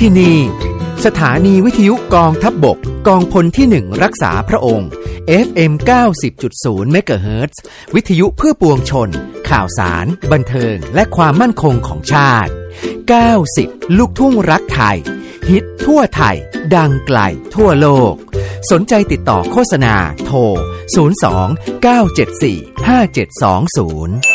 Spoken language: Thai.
ที่นี่สถานีวิทยุกองทัพบกกองพลที่1รักษาพระองค์ FM 90.0 เมกะเฮิรตซ์วิทยุเพื่อปวงชนข่าวสารบันเทิงและความมั่นคงของชาติ90ลูกทุ่งรักไทยฮิตทั่วไทยดังไกลทั่วโลกสนใจติดต่อโฆษณาโทร02 974 5720